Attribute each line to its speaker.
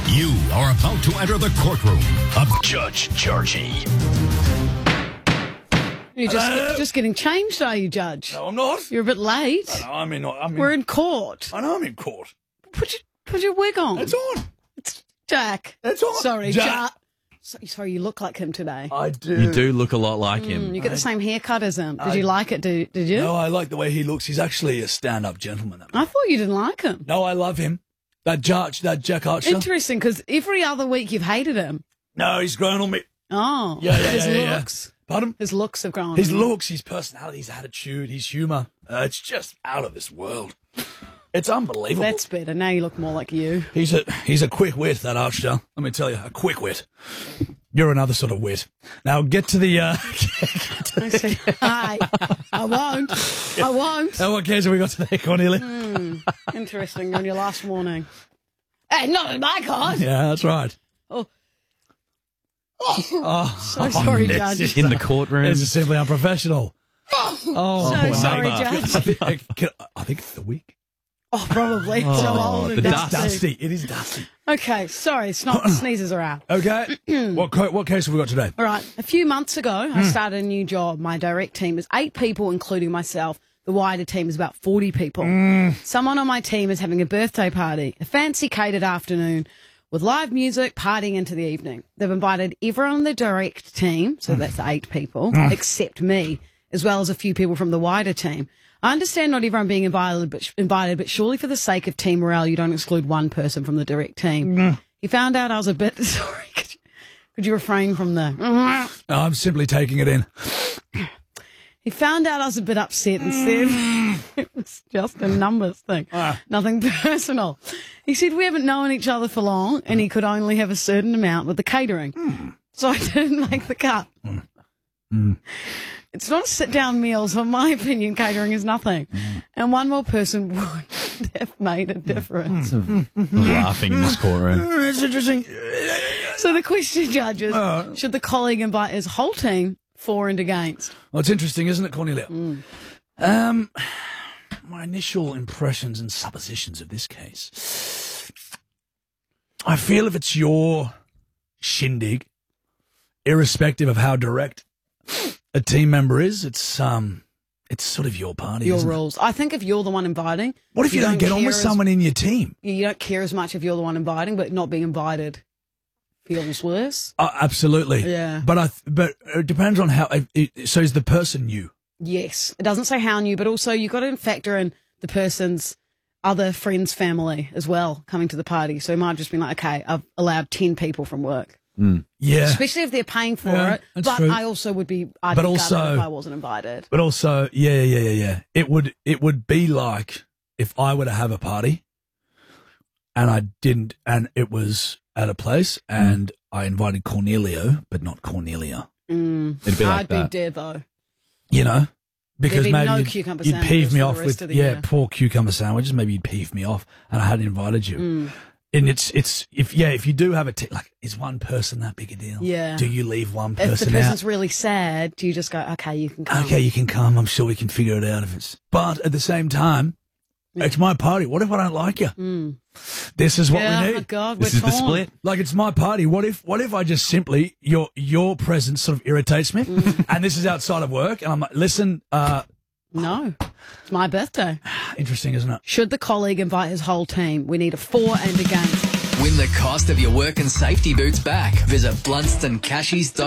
Speaker 1: You are about to enter the courtroom of Judge Georgie.
Speaker 2: You're just getting changed, are you, Judge?
Speaker 3: No, I'm not.
Speaker 2: You're a bit late.
Speaker 3: I know,
Speaker 2: We're in court.
Speaker 3: I know I'm in court.
Speaker 2: Put your wig on.
Speaker 3: It's on.
Speaker 2: It's Jack.
Speaker 3: It's on.
Speaker 2: Sorry,
Speaker 3: Jack.
Speaker 2: Sorry, you look like him today.
Speaker 3: I do.
Speaker 4: You do look a lot like him.
Speaker 2: You get the same haircut as him. Did you like it? Did you?
Speaker 3: No, I like the way he looks. He's actually a stand-up gentleman.
Speaker 2: I thought you didn't like him.
Speaker 3: No, I love him. That Jack Archer.
Speaker 2: Interesting, because every other week you've hated him.
Speaker 3: No, he's grown on me.
Speaker 2: Oh,
Speaker 3: Yeah.
Speaker 2: his looks.
Speaker 3: Pardon?
Speaker 2: His looks have grown.
Speaker 3: His
Speaker 2: on him.
Speaker 3: looks, his personality, his attitude, his humour. It's just out of this world. It's unbelievable.
Speaker 2: That's better. Now you look more like you.
Speaker 3: He's a quick wit, that Archer. Let me tell you, a quick wit. You're another sort of wit. Now get to the.
Speaker 2: I said, hi. I won't.
Speaker 3: Oh, what case have we got today, Cornelia?
Speaker 2: Interesting. On your last warning. Hey, not in my card.
Speaker 3: Yeah, that's right.
Speaker 2: Oh,
Speaker 3: Oh,
Speaker 2: so sorry,
Speaker 3: this
Speaker 2: Judge.
Speaker 3: is-
Speaker 4: In the courtroom.
Speaker 3: This is simply unprofessional. Oh,
Speaker 2: So sorry,
Speaker 4: neighbour.
Speaker 2: Judge.
Speaker 3: I think it's the wig.
Speaker 2: Oh, probably. So old and
Speaker 4: the
Speaker 3: It's
Speaker 4: dust.
Speaker 3: dusty. It is dusty.
Speaker 2: Okay, sorry. Snot sneezes are out.
Speaker 3: Okay. What case have we got today?
Speaker 2: All right. A few months ago, I started a new job. My direct team is 8 people, including myself. The wider team is about 40 people. Someone on my team is having a birthday party, a fancy catered afternoon with live music, partying into the evening. They've invited everyone on the direct team, so that's 8 people, except me, as well as a few people from the wider team. I understand not everyone being invited, but surely for the sake of team morale, you don't exclude one person from the direct team. He found out I was a bit... Sorry, could you refrain from the...
Speaker 3: No, I'm simply taking it in.
Speaker 2: He found out I was a bit upset and said it was just a numbers thing, nothing personal. He said we haven't known each other for long and he could only have a certain amount with the catering. So I didn't make the cut. It's not a sit-down meal, so in my opinion, catering is nothing. And one more person would have made a difference.
Speaker 4: Laughing in this courtroom.
Speaker 3: It's interesting.
Speaker 2: So the question, judges, should the colleague invite his whole team for and against?
Speaker 3: Well, it's interesting, isn't it, Cornelia? My initial impressions and suppositions of this case. I feel if it's your shindig, irrespective of how direct a team member is, it's sort of your party,
Speaker 2: Your
Speaker 3: isn't it?
Speaker 2: rules. I think if you're the one inviting...
Speaker 3: What if you don't get on
Speaker 2: care
Speaker 3: with
Speaker 2: as-
Speaker 3: someone in your team?
Speaker 2: You don't care as much if you're the one inviting, but not being invited feels worse.
Speaker 3: Absolutely.
Speaker 2: Yeah.
Speaker 3: But it depends on how. So is the person new?
Speaker 2: Yes. It doesn't say how new, but also you've got to factor in the person's other friends' family as well coming to the party. So it might just be like, okay, I've allowed 10 people from work.
Speaker 3: Yeah.
Speaker 2: Especially if they're paying for
Speaker 3: Yeah,
Speaker 2: it.
Speaker 3: that's
Speaker 2: But
Speaker 3: true.
Speaker 2: I also would be, I'd
Speaker 3: But
Speaker 2: be
Speaker 3: also-
Speaker 2: gutted if I wasn't invited.
Speaker 3: But also, yeah. It would be like if I were to have a party and I didn't, and it was at a place and I invited Cornelio, but not Cornelia.
Speaker 4: It'd be like
Speaker 2: I'd
Speaker 4: that.
Speaker 2: be dead though.
Speaker 3: You know? Because
Speaker 2: There'd be
Speaker 3: maybe
Speaker 2: no
Speaker 3: you'd
Speaker 2: cucumber
Speaker 3: peeve
Speaker 2: sandwiches
Speaker 3: me
Speaker 2: for
Speaker 3: off
Speaker 2: the rest
Speaker 3: with,
Speaker 2: of the year.
Speaker 3: poor cucumber sandwiches. Maybe you'd peeve me off and I hadn't invited you. And if you do have is one person that big a deal?
Speaker 2: Yeah.
Speaker 3: Do you leave one
Speaker 2: If the
Speaker 3: person
Speaker 2: person's
Speaker 3: out?
Speaker 2: really sad, do you just go, okay, you can come?
Speaker 3: Okay, you can come. I'm sure we can figure it out but at the same time, it's my party. What if I don't like you? This is what
Speaker 2: Yeah,
Speaker 3: we
Speaker 2: oh
Speaker 3: need.
Speaker 2: God,
Speaker 4: This
Speaker 2: we're
Speaker 4: is the
Speaker 2: torn.
Speaker 4: split.
Speaker 3: Like, it's my party. What if I just simply, your presence sort of irritates me and this is outside of work and I'm like, listen,
Speaker 2: No, it's my birthday.
Speaker 3: interesting, isn't it?
Speaker 2: Should the colleague invite his whole team? We need a for and against.
Speaker 5: Win the cost of your work and safety boots back. Visit BlunstonCashies.com.